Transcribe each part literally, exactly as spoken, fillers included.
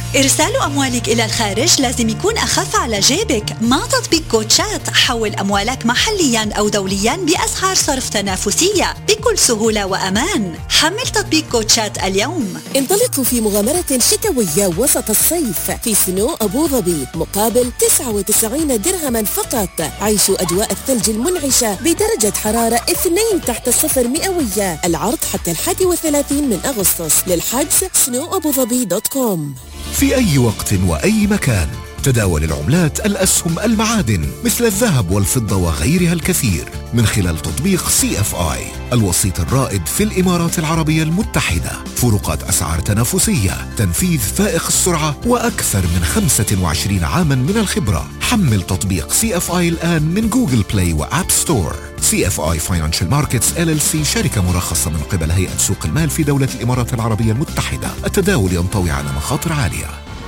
إرسال أموالك إلى الخارج لازم يكون أخف على جيبك، مع تطبيق كوتشات حول أموالك محلياً أو دولياً بأسعار صرف تنافسية بكل سهولة وأمان. حمل تطبيق كوتشات اليوم. انطلقوا في مغامرة شتوية وسط الصيف في سنو أبو ظبي مقابل تسعة وتسعين درهما فقط. عيشوا أجواء الثلج المنعشة بدرجة حرارة اثنين تحت الصفر مئوية. العرض حتى الحادي والثلاثين من أغسطس. للحجز سنو أبو ظبي دوت كوم. في أي وقت وأي مكان تداول العملات، الأسهم، المعادن مثل الذهب والفضة وغيرها الكثير من خلال تطبيق سي اف آي، الوسيط الرائد في الإمارات العربية المتحدة. فروقات أسعار تنافسية، تنفيذ فائق السرعة، وأكثر من خمسة وعشرين عاما من الخبرة. حمل تطبيق سي اف آي الآن من جوجل بلاي وآب ستور. سي اف آي Financial Markets إل إل سي شركة مرخصة من قبل هيئة سوق المال في دولة الإمارات العربية المتحدة. التداول ينطوي على مخاطر عالية.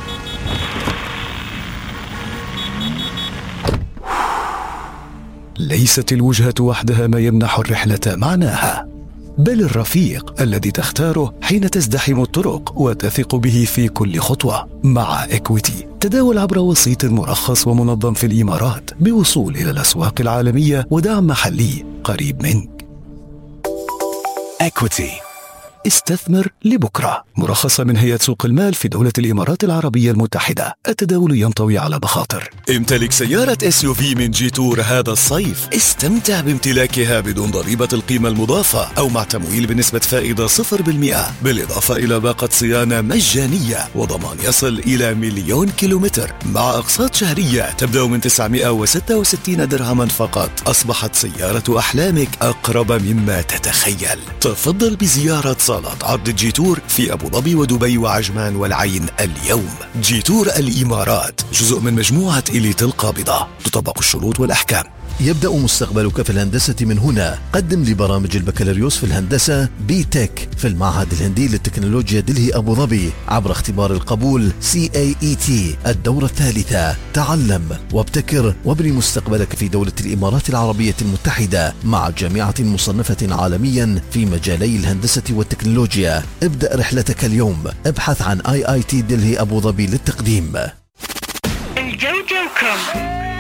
ليست الوجهة وحدها ما يمنح الرحلة معناها، بل الرفيق الذي تختاره حين تزدحم الطرق وتثق به في كل خطوة. مع إكويتي تداول عبر وسيط مرخص ومنظم في الإمارات بوصول إلى الأسواق العالمية ودعم محلي قريب منك. إكويتي، استثمر لبكرة. مرخصة من هيئة سوق المال في دولة الإمارات العربية المتحدة. التداول ينطوي على مخاطر. امتلك سيارة إس يو في من جيتور هذا الصيف. استمتع بامتلاكها بدون ضريبة القيمة المضافة أو مع تمويل بنسبة فائدة صفر بالمئة، بالإضافة إلى باقة صيانة مجانية وضمان يصل إلى مليون كيلومتر مع أقساط شهرية تبدأ من تسعمئة وستة وستين درهما فقط. أصبحت سيارة أحلامك أقرب مما تتخيل. تفضل بزيارة صالات عرض جيتور في أبو ظبي ودبي وعجمان والعين اليوم. جيتور الإمارات جزء من مجموعة إليت القابضة. تطبق الشروط والأحكام. يبدأ مستقبلك في الهندسة من هنا. قدم لبرامج البكالوريوس في الهندسة بي تك في المعهد الهندي للتكنولوجيا دلهي أبو ظبي عبر اختبار القبول سي إيه إي تي الدورة الثالثة. تعلم وابتكر وابني مستقبلك في دولة الإمارات العربية المتحدة مع جامعة مصنفة عالميا في مجالي الهندسة والتكنولوجيا. ابدأ رحلتك اليوم. ابحث عن آي آي تي دلهي أبو ظبي للتقديم. الجوجو كوم.